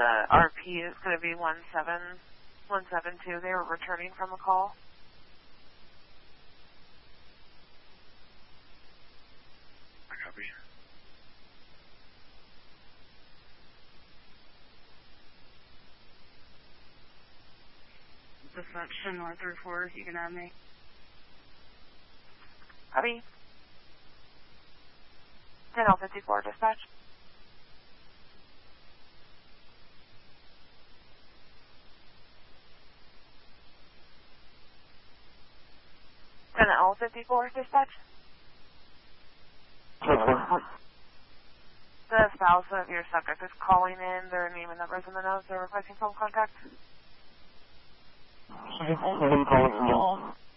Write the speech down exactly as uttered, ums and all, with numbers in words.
the R P is going to be one seven one seven two. They were returning from a call. I copy. Dispatch ten North three four, you can add me. Copy. ten L fifty-four, dispatch. ten L fifty-four, dispatch. The spouse of your subject is calling in. Their name and numbers in the notes. They're requesting phone contact. Sorry, I'm calling in.